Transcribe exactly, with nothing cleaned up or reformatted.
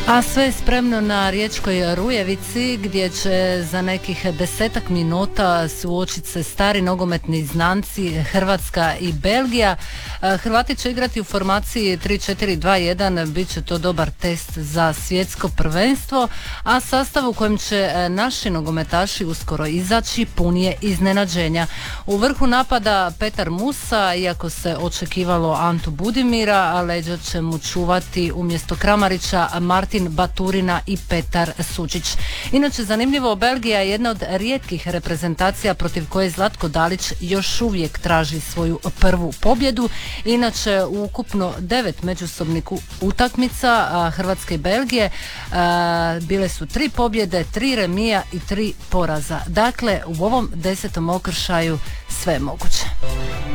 A sve je spremno na riječkoj Rujevici gdje će za nekih desetak minuta suočiti se stari nogometni znanci Hrvatska i Belgija. Hrvati će igrati u formaciji tri četiri dva jedan, bit će to dobar test za svjetsko prvenstvo, a sastav u kojem će naši nogometaši uskoro izaći pun je iznenađenja. U vrhu napada Petar Musa, iako se očekivalo Antu Budimira, a leđa će mu čuvati umjesto Kramarića Martin Baturina i Petar Sučić. Inače, zanimljivo, Belgija je jedna od rijetkih reprezentacija protiv koje Zlatko Dalić još uvijek traži svoju prvu pobjedu. Inače, u ukupno devet međusobnih utakmica Hrvatske i Belgije bile su tri pobjede, tri remija i tri poraza. Dakle, u ovom desetom okršaju sve je moguće.